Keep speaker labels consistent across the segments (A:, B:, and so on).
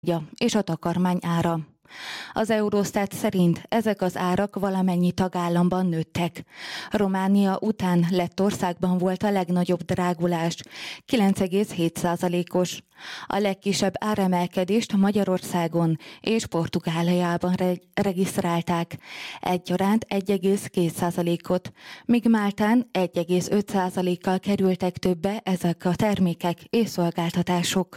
A: és a takarmány ára. Az Eurostat szerint ezek az árak valamennyi tagállamban nőttek. Románia után Lettországban volt a legnagyobb drágulás, 9,7%-os. A legkisebb áremelkedést Magyarországon és Portugáliában regisztrálták, egyaránt 1,2%-ot, míg Máltán 1,5%-kal kerültek többe ezek a termékek és szolgáltatások.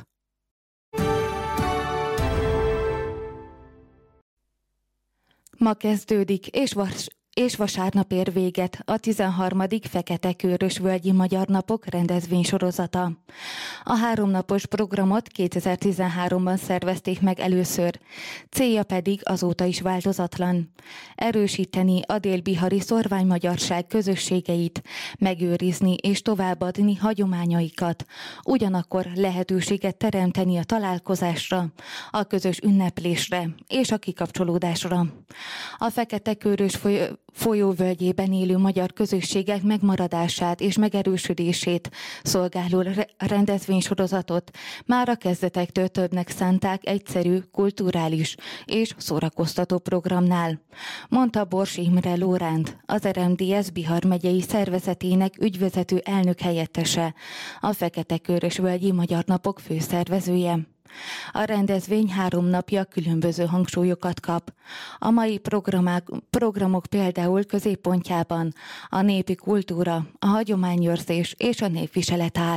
A: Ma kezdődik, és vasárnap ér véget a 13. Fekete-Körös Völgyi Magyar Napok rendezvénysorozata. A 3 napos programot 2013-ban szervezték meg először, célja pedig azóta is változatlan. Erősíteni a dél-bihari szórványmagyarság közösségeit, megőrizni és továbbadni hagyományaikat, ugyanakkor lehetőséget teremteni a találkozásra, a közös ünneplésre és a kikapcsolódásra. A Fekete-Körös folyóvölgyében élő magyar közösségek megmaradását és megerősödését szolgáló rendezvénysorozatot már a kezdetektől többnek szánták egyszerű, kulturális és szórakoztató programnál, mondta Bors Imre Lóránt, az RMDSZ Bihar megyei szervezetének ügyvezető elnök helyettese, a Fekete-Körös Völgyi Magyar Napok főszervezője. A rendezvény 3 napja különböző hangsúlyokat kap. A mai programok például középpontjában a népi kultúra, a hagyományőrzés és a népviselet áll.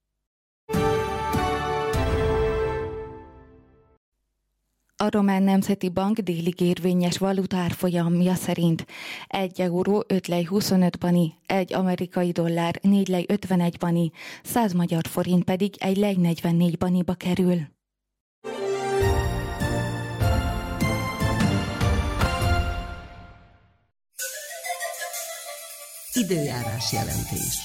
A: A Román Nemzeti Bank délig érvényes valutárfolyamja szerint 1 euró 5 lej 25 bani, 1 amerikai dollár 4 lej 51 bani, 100 magyar forint pedig 1 lej 44 baniba kerül.
B: Időjárás jelentés.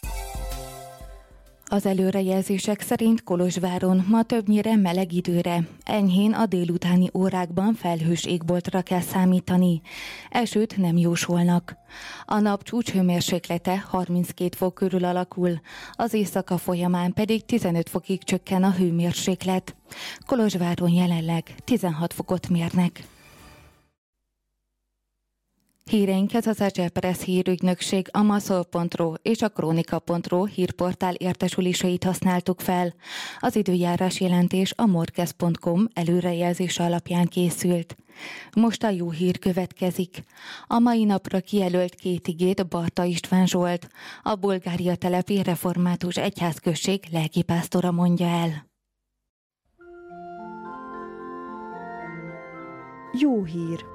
A: Az előrejelzések szerint Kolozsváron ma többnyire meleg időre, enyhén a délutáni órákban felhős égboltra kell számítani. Esőt nem jósolnak. A nap csúcshőmérséklete 32 fok körül alakul, az éjszaka folyamán pedig 15 fokig csökken a hőmérséklet. Kolozsváron jelenleg 16 fokot mérnek. Híreinket az Agepress hírügynökség, a maszol.ro és a kronika.ro hírportál értesüléseit használtuk fel. Az időjárás jelentés a morkez.com előrejelzése alapján készült. Most a jó hír következik. A mai napra kijelölt 2 igét Barta István Zsolt, a Bulgária telepi református egyházközség lelkipásztora mondja el.
C: Jó hír!